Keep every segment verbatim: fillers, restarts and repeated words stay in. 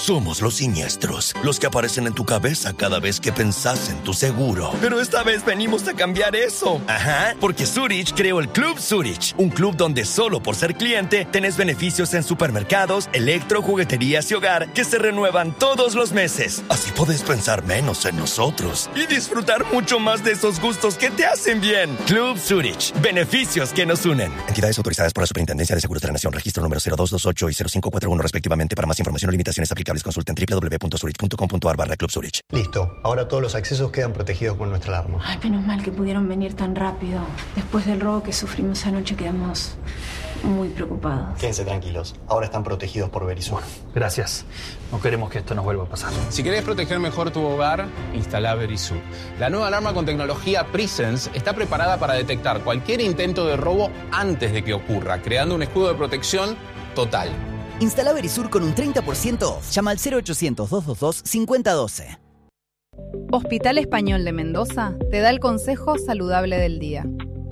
Somos los siniestros, los que aparecen en tu cabeza cada vez que pensás en tu seguro. Pero esta vez venimos a cambiar eso. Ajá, porque Zurich creó el Club Zurich, un club donde solo por ser cliente tenés beneficios en supermercados, electro, jugueterías y hogar que se renuevan todos los meses. Así podés pensar menos en nosotros y disfrutar mucho más de esos gustos que te hacen bien. Club Zurich, beneficios que nos unen. Entidades autorizadas por la Superintendencia de Seguros de la Nación, registro número cero dos dos ocho y cero cinco cuatro uno respectivamente. Para más información o limitaciones aplicables, consulten doble u doble u doble u punto zurich punto com punto a r barra Club Zurich. Listo, ahora todos los accesos quedan protegidos con nuestra alarma. Ay, menos mal que pudieron venir tan rápido. Después del robo que sufrimos anoche quedamos muy preocupados. Quédense tranquilos, ahora están protegidos por Verisur. Gracias, no queremos que esto nos vuelva a pasar. Si querés proteger mejor tu hogar, instala Verisur. La nueva alarma con tecnología Presence está preparada para detectar cualquier intento de robo antes de que ocurra, creando un escudo de protección total. Instala Verisur con un treinta por ciento off. Llama al cero ochocientos, doscientos veintidós, cincuenta doce. Hospital Español de Mendoza te da el consejo saludable del día.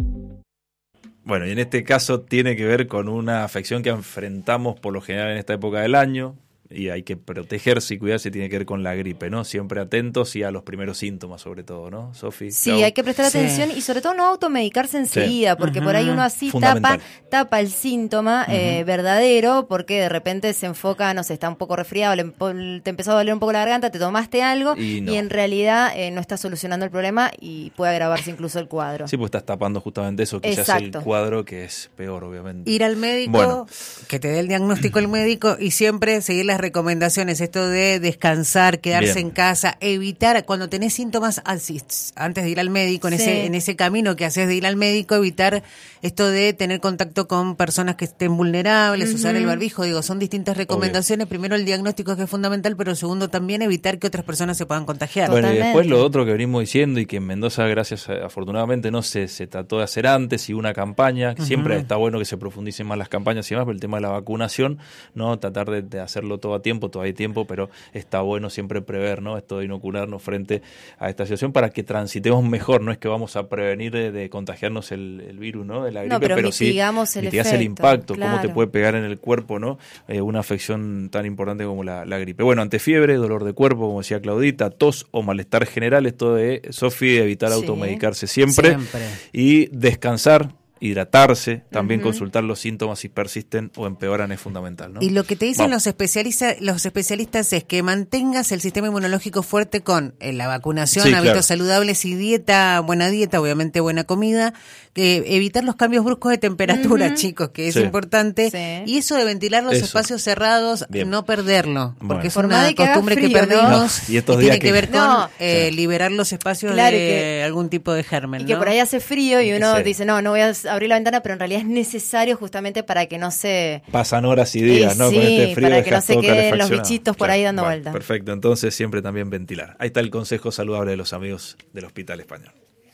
Bueno, y en este caso tiene que ver con una afección que enfrentamos por lo general en esta época del año, y hay que protegerse y cuidarse, tiene que ver con la gripe, ¿no? Siempre atentos y a los primeros síntomas sobre todo, ¿no, Sofi? Sí, Clau. hay que prestar Sí. atención y sobre todo no automedicarse enseguida, Sí. porque Uh-huh. por ahí uno así tapa, tapa el síntoma uh-huh. eh, verdadero, porque de repente se enfoca, no sé, está un poco resfriado, le, te empezó a doler un poco la garganta, te tomaste algo y, no. y en realidad eh, no estás solucionando el problema y puede agravarse incluso el cuadro. Sí, pues estás tapando justamente eso, que Exacto. ya es el cuadro que es peor, obviamente. Ir al médico, bueno. que te dé el diagnóstico el médico y siempre seguir las recomendaciones. Esto de descansar, quedarse Bien. en casa, evitar cuando tenés síntomas antes de ir al médico, en Sí. ese en ese camino que haces de ir al médico, evitar esto de tener contacto con personas que estén vulnerables, uh-huh. usar el barbijo. Digo, son distintas recomendaciones. Obvio. Primero el diagnóstico, que es fundamental, pero segundo también evitar que otras personas se puedan contagiar. Bueno, Totalmente. y después lo otro que venimos diciendo y que en Mendoza, gracias a, afortunadamente, no se, se trató de hacer antes, y una campaña, uh-huh. siempre está bueno que se profundicen más las campañas y demás, pero el tema de la vacunación, no tratar de, de hacerlo todo a tiempo, todavía hay tiempo, pero está bueno siempre prever, ¿no? Esto de inocularnos frente a esta situación para que transitemos mejor. No es que vamos a prevenir de, de contagiarnos el, el virus, ¿no? De la gripe, no, pero, pero mitigamos sí el mitigás efecto, el impacto, claro. cómo te puede pegar en el cuerpo, ¿no? Eh, una afección tan importante como la, la gripe. Bueno, ante fiebre, dolor de cuerpo, como decía Claudita, tos o malestar general, esto de, Sofi, evitar Sí. automedicarse siempre, Siempre. Y descansar, hidratarse, también Uh-huh. consultar los síntomas si persisten o empeoran es fundamental, ¿no? Y lo que te dicen Vamos. los especialistas, los especialistas es que mantengas el sistema inmunológico fuerte con eh, la vacunación, Sí, hábitos claro. saludables y dieta, buena dieta, obviamente buena comida, que evitar los cambios bruscos de temperatura, Uh-huh. chicos, que es Sí. importante, Sí. y eso de ventilar los Eso. espacios cerrados, Bien. no perderlo, porque Bueno. es Por una más de que haga costumbre frío, que ¿no? perdimos No, y estos tiene días que, que- ver con No. eh, Sí. liberar los espacios Claro, de y que- algún tipo de germen, Y que ¿no? por ahí hace frío y uno Sí. dice, no, no voy a abrir la ventana, pero en realidad es necesario justamente para que no se... Pasan horas y días, Sí, ¿no? Con sí, este frío para que no dejas se todo queden los calefaccionado. bichitos por ahí dando Bueno, vuelta. Perfecto, entonces siempre también ventilar. Ahí está el consejo saludable de los amigos del Hospital Español.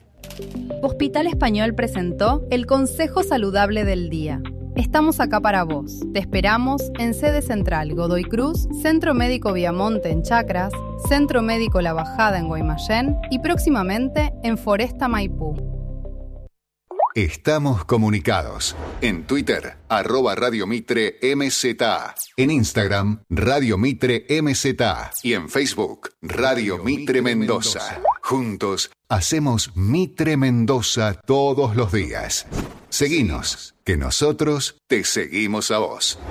Hospital Español presentó el consejo saludable del día. Estamos acá para vos. Te esperamos en sede central Godoy Cruz, Centro Médico Viamonte en Chacras, Centro Médico La Bajada en Guaymallén y próximamente en Foresta Maipú. Estamos comunicados. En Twitter, arroba Radio Mitre M Z A. En Instagram, Radio Mitre M Z A. Y en Facebook, Radio Mitre Mendoza. Juntos, hacemos Mitre Mendoza todos los días. Seguinos, que nosotros te seguimos a vos.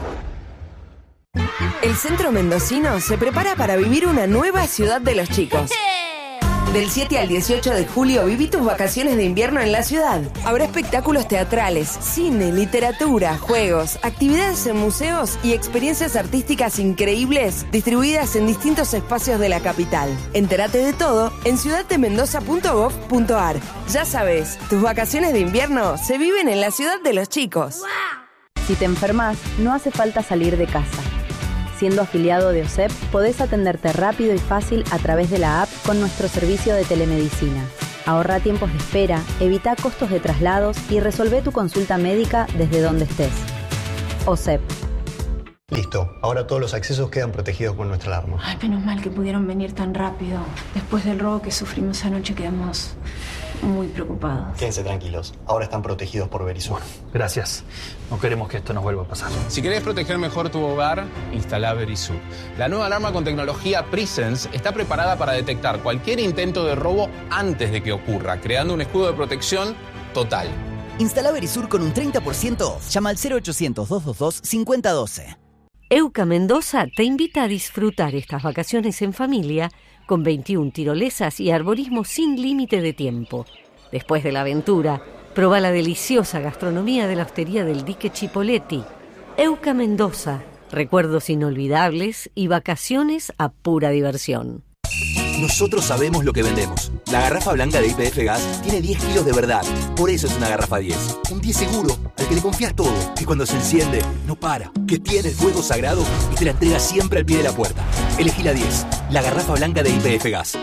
El centro mendocino se prepara para vivir una nueva ciudad de los chicos. Del siete al dieciocho de julio viví tus vacaciones de invierno en la ciudad. Habrá espectáculos teatrales, cine, literatura, juegos, actividades en museos y experiencias artísticas increíbles distribuidas en distintos espacios de la capital. Entérate de todo en ciudad de mendoza punto gob punto ar. Ya sabes, tus vacaciones de invierno se viven en la ciudad de los chicos. Si te enfermas, no hace falta salir de casa. Siendo afiliado de O S E P, podés atenderte rápido y fácil a través de la app con nuestro servicio de telemedicina. Ahorra tiempos de espera, evita costos de traslados y resolvé tu consulta médica desde donde estés. O S E P. Listo, ahora todos los accesos quedan protegidos con nuestra alarma. Ay, menos mal que pudieron venir tan rápido. Después del robo que sufrimos anoche quedamos muy preocupados. Quédense tranquilos, ahora están protegidos por Verisur. Gracias. No queremos que esto nos vuelva a pasar. Si querés proteger mejor tu hogar, instala Verisur. La nueva alarma con tecnología Presence está preparada para detectar cualquier intento de robo antes de que ocurra, creando un escudo de protección total. Instala Verisur con un treinta por ciento off. Llama al cero ochocientos, doscientos veintidós, cincuenta doce. Euca Mendoza te invita a disfrutar estas vacaciones en familia con veintiuna tirolesas y arborismo sin límite de tiempo. Después de la aventura, proba la deliciosa gastronomía de la hostería del Dique Chipoleti. Euca Mendoza, recuerdos inolvidables y vacaciones a pura diversión. Nosotros sabemos lo que vendemos. La garrafa blanca de Y P F Gas tiene diez kilos de verdad. Por eso es una garrafa diez. Un diez seguro, al que le confías todo. Que cuando se enciende, no para. Que tiene el fuego sagrado y te la entrega siempre al pie de la puerta. Elegí la diez. La garrafa blanca de Y P F Gas.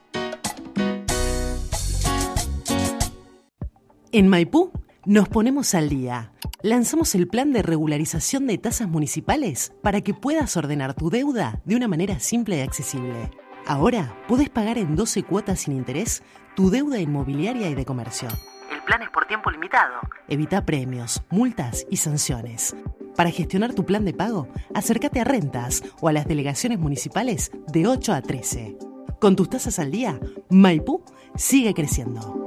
En Maipú nos ponemos al día. Lanzamos el plan de regularización de tasas municipales para que puedas ordenar tu deuda de una manera simple y accesible. Ahora podés pagar en doce cuotas sin interés tu deuda inmobiliaria y de comercio. El plan es por tiempo limitado. Evita premios, multas y sanciones. Para gestionar tu plan de pago, acércate a Rentas o a las delegaciones municipales de ocho a trece. Con tus tasas al día, Maipú sigue creciendo.